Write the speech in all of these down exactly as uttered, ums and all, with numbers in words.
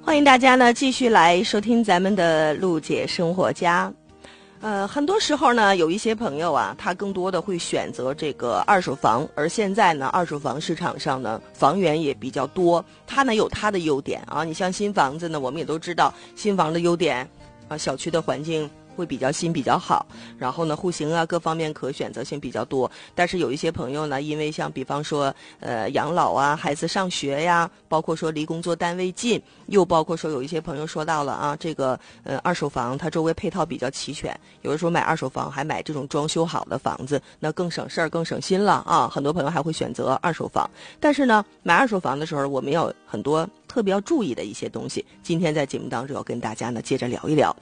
欢迎大家呢继续来收听咱们的陆姐生活家。呃，很多时候呢，有一些朋友啊，他更多的会选择这个二手房，而现在呢，二手房市场上呢，房源也比较多，它呢有它的优点啊。你像新房子呢，我们也都知道新房的优点啊，小区的环境会比较新比较好，然后呢户型啊各方面可选择性比较多。但是有一些朋友呢，因为像比方说呃养老啊、孩子上学呀，包括说离工作单位近，又包括说有一些朋友说到了啊，这个呃二手房它周围配套比较齐全，有的时候买二手房还买这种装修好的房子，那更省事儿更省心了啊。很多朋友还会选择二手房，但是呢买二手房的时候，我们要有很多特别要注意的一些东西，今天在节目当中要跟大家呢接着聊一聊。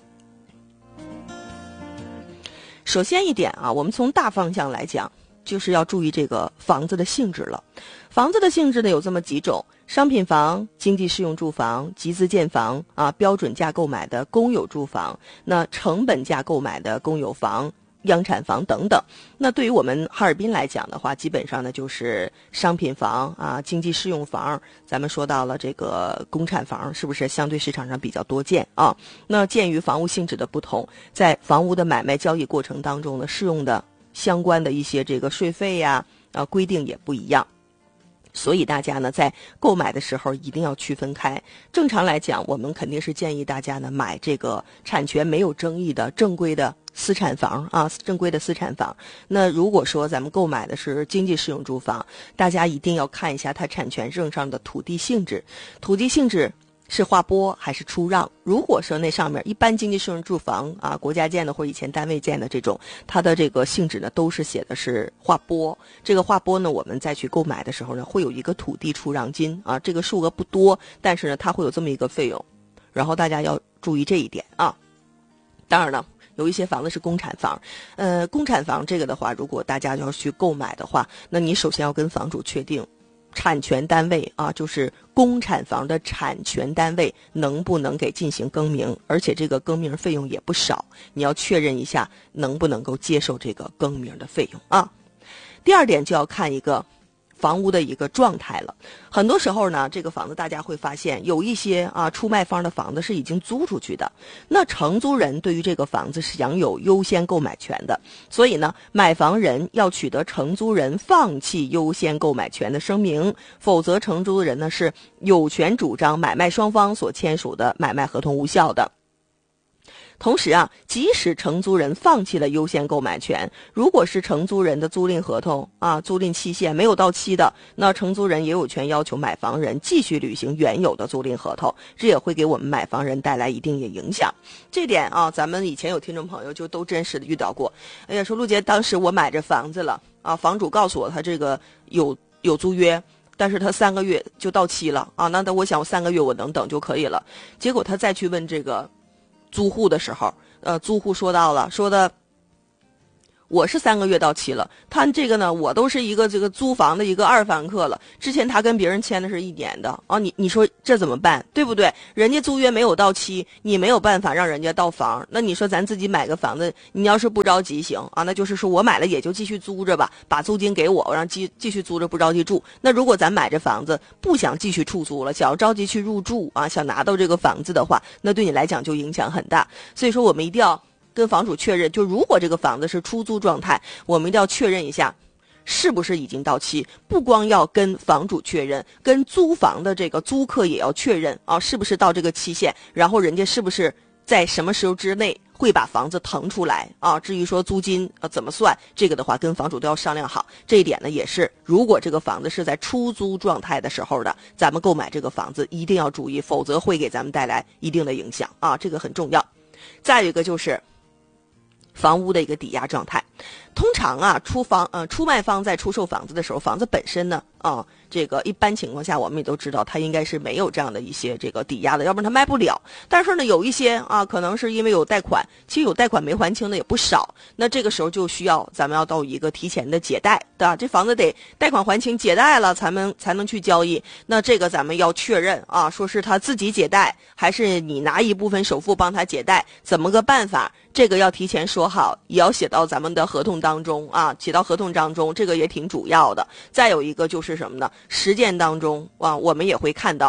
首先一点啊，我们从大方向来讲，就是要注意这个房子的性质了。房子的性质呢有这么几种：商品房、经济适用住房、集资建房啊，标准价购买的公有住房，那成本价购买的公有房、央产房等等。那对于我们哈尔滨来讲的话，基本上呢就是商品房啊、经济适用房，咱们说到了这个公产房，是不是相对市场上比较多见啊？那鉴于房屋性质的不同，在房屋的买卖交易过程当中呢，适用的相关的一些这个税费呀、啊规定也不一样。所以大家呢在购买的时候一定要区分开。正常来讲，我们肯定是建议大家呢买这个产权没有争议的正规的私产房啊，正规的私产房。那如果说咱们购买的是经济适用住房，大家一定要看一下它产权证上的土地性质，土地性质是划拨还是出让。如果说那上面一般经济适用住房啊，国家建的或者以前单位建的这种，它的这个性质呢都是写的是划拨。这个划拨呢，我们再去购买的时候呢，会有一个土地出让金啊，这个数额不多，但是呢它会有这么一个费用，然后大家要注意这一点啊。当然了，有一些房子是公产房，呃，公产房这个的话，如果大家要去购买的话，那你首先要跟房主确定产权单位啊，就是公产房的产权单位能不能给进行更名，而且这个更名费用也不少，你要确认一下能不能够接受这个更名的费用啊。第二点就要看一个房屋的一个状态了。很多时候呢，这个房子大家会发现有一些啊出卖方的房子是已经租出去的，那承租人对于这个房子是享有优先购买权的，所以呢买房人要取得承租人放弃优先购买权的声明，否则承租人呢是有权主张买卖双方所签署的买卖合同无效的。同时啊，即使承租人放弃了优先购买权，如果是承租人的租赁合同啊，租赁期限没有到期的，那承租人也有权要求买房人继续履行原有的租赁合同，这也会给我们买房人带来一定的影响。这点啊，咱们以前有听众朋友就都真实的遇到过。哎呀，说陆姐，当时我买这房子了啊，房主告诉我他这个有有租约，但是他三个月就到期了啊，那我想我三个月我能等就可以了。结果他再去问这个租户的时候，呃，租户说到了，说的我是三个月到期了，他这个呢，我都是一个这个租房的一个二房客了，之前他跟别人签的是一年的啊，你你说这怎么办，对不对？人家租约没有到期，你没有办法让人家到房，那你说咱自己买个房子，你要是不着急行啊，那就是说我买了也就继续租着吧，把租金给我，我让继继续租着，不着急住。那如果咱买这房子不想继续出租了，想要着急去入住啊，想拿到这个房子的话，那对你来讲就影响很大。所以说我们一定要跟房主确认，就如果这个房子是出租状态，我们一定要确认一下是不是已经到期。不光要跟房主确认，跟租房的这个租客也要确认啊，是不是到这个期限，然后人家是不是在什么时候之内会把房子腾出来啊。至于说租金啊怎么算，这个的话跟房主都要商量好。这一点呢也是，如果这个房子是在出租状态的时候的，咱们购买这个房子一定要注意，否则会给咱们带来一定的影响啊，这个很重要。再有一个就是房屋的一个抵押状态。通常啊，出房呃出卖方在出售房子的时候，房子本身呢啊，这个一般情况下我们也都知道，它应该是没有这样的一些这个抵押的，要不然它卖不了。但是呢，有一些啊，可能是因为有贷款，其实有贷款没还清的也不少。那这个时候就需要咱们要到一个提前的解贷，对吧？这房子得贷款还清，解贷了才能才能去交易。那这个咱们要确认啊，说是他自己解贷，还是你拿一部分首付帮他解贷，怎么个办法？这个要提前说好，也要写到咱们的合同当中啊，写到合同当中，这个也挺主要的。再有一个就是什么呢？实践当中啊，我们也会看到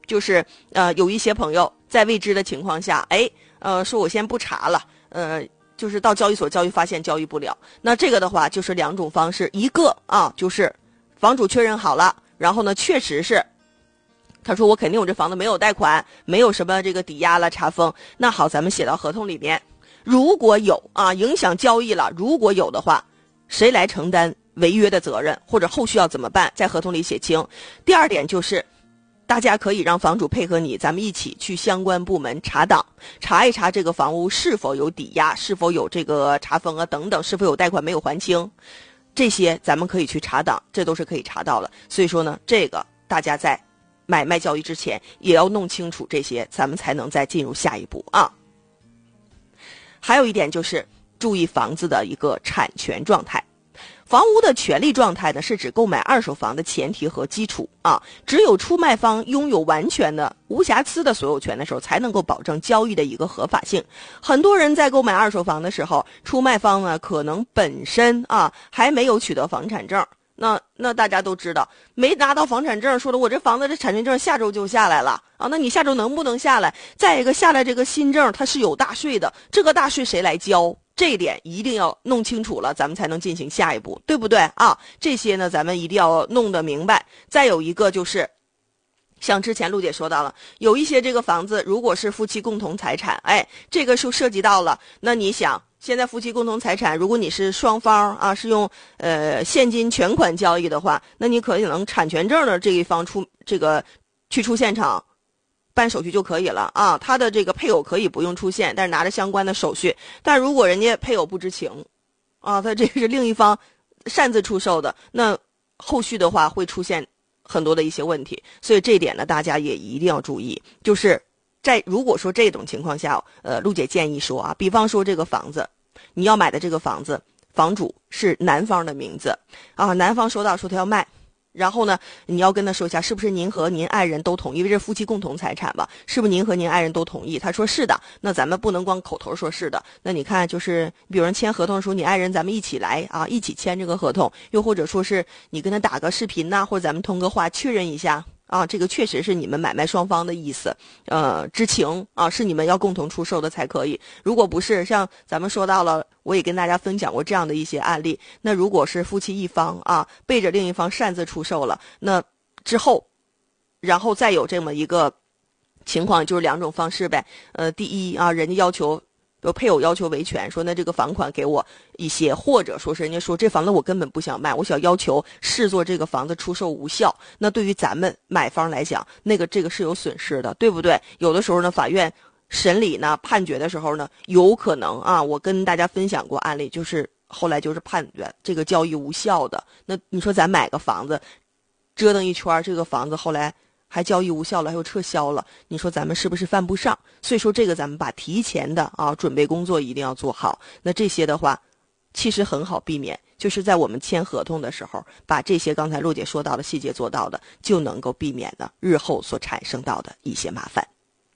就是呃有一些朋友在未知的情况下，哎呃说我先不查了，呃就是到交易所交易发现交易不了，那这个的话就是两种方式，一个啊就是房主确认好了，然后呢确实是他说我肯定我这房子没有贷款，没有什么这个抵押了查封，那好，咱们写到合同里面，如果有啊影响交易了，如果有的话，谁来承担违约的责任，或者后续要怎么办，在合同里写清。第二点就是大家可以让房主配合你，咱们一起去相关部门查档，查一查这个房屋是否有抵押，是否有这个查封啊等等，是否有贷款没有还清，这些咱们可以去查档，这都是可以查到了。所以说呢，这个大家在买卖交易之前也要弄清楚这些，咱们才能再进入下一步啊。还有一点就是注意房子的一个产权状态。房屋的权利状态呢，是指购买二手房的前提和基础啊。只有出卖方拥有完全的、无瑕疵的所有权的时候，才能够保证交易的一个合法性。很多人在购买二手房的时候，出卖方呢可能本身啊还没有取得房产证。那那大家都知道，没拿到房产证，说了我这房子的产权证下周就下来了啊，那你下周能不能下来？再一个，下来这个新证它是有大税的，这个大税谁来交？这一点一定要弄清楚了，咱们才能进行下一步，对不对啊？这些呢，咱们一定要弄得明白。再有一个就是，像之前陆姐说到了，有一些这个房子如果是夫妻共同财产，哎，这个就涉及到了，那你想。现在夫妻共同财产，如果你是双方啊是用呃现金全款交易的话，那你可能产权证的这一方出这个去出现场办手续就可以了啊，他的这个配偶可以不用出现，但是拿着相关的手续。但如果人家配偶不知情啊，他这个是另一方擅自出售的，那后续的话会出现很多的一些问题，所以这一点呢，大家也一定要注意，就是在如果说这种情况下，呃，陆姐建议说啊，比方说这个房子。你要买的这个房子，房主是男方的名字啊，男方说到说他要卖，然后呢，你要跟他说一下，是不是您和您爱人都同意？因为这是夫妻共同财产吧，是不是您和您爱人都同意？他说是的，那咱们不能光口头说是的，那你看就是比如人签合同的时候，你爱人咱们一起来啊，一起签这个合同，又或者说是你跟他打个视频呐、啊，或者咱们通个话确认一下。啊，这个确实是你们买卖双方的意思，呃，知情啊，是你们要共同出售的才可以。如果不是，像咱们说到了，我也跟大家分享过这样的一些案例。那如果是夫妻一方啊背着另一方擅自出售了，那之后，然后再有这么一个情况，就是两种方式呗。呃，第一啊，人家要求。有配偶要求维权，说那这个房款给我一些，或者说是人家说这房子我根本不想卖，我想要求视作这个房子出售无效。那对于咱们买方来讲，那个这个是有损失的，对不对？有的时候呢，法院审理呢判决的时候呢，有可能啊，我跟大家分享过案例，就是后来就是判决这个交易无效的。那你说咱买个房子，折腾一圈，这个房子后来。还交易无效了，还又撤销了，你说咱们是不是犯不上？所以说这个咱们把提前的啊准备工作一定要做好。那这些的话，其实很好避免，就是在我们签合同的时候，把这些刚才陆姐说到的细节做到的，就能够避免的日后所产生到的一些麻烦。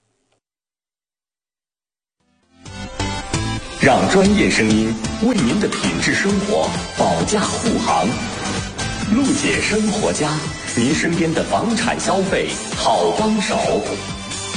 让专业声音为您的品质生活保驾护航。陆姐生活家，您身边的房产消费好帮手。